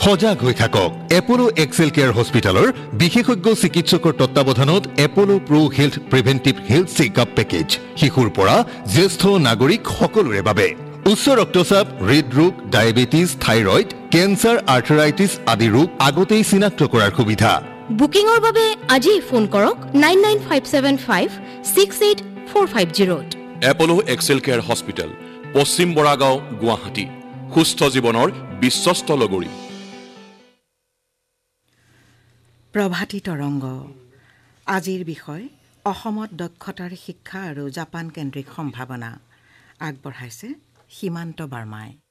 সজাগ হৈ থাকক এপলো এক্সেল কেয়াৰ হস্পিটেলৰ বিশেষজ্ঞ চিকিৎসকৰ তত্ত্বাৱধানত এপলো pro health প্ৰিভেন্টিভ health checkup package শিশুৰ পৰা জ্যেষ্ঠ নাগৰিক সকলোৰে বাবে উচ্চ ৰক্তচাপ হৃদৰোগ ডায়েবেটিছ থাইৰয়েড কেন্সাৰ আৰ্থৰাইটিছ আদি ৰোগ আগতেই চিনাক্ত কৰাৰ সুবিধা বুকিংৰ বাবে আজি ফোন কৰক 9957568450 এপলো এক্সেল কেয়াৰ হস্পিটেল পশ্চিম বৰাগাঁও গুৱাহাটী সুস্থ জীৱনৰ বিশ্বস্ত লগৰী প্ৰভাতী তৰংগ আজিৰ বিষয় অসমত দক্ষতাৰ শিক্ষা আৰু জাপান কেন্দ্ৰিক সম্ভাৱনা আগবঢ়াইছে সীমান্ত বাৰ্মাই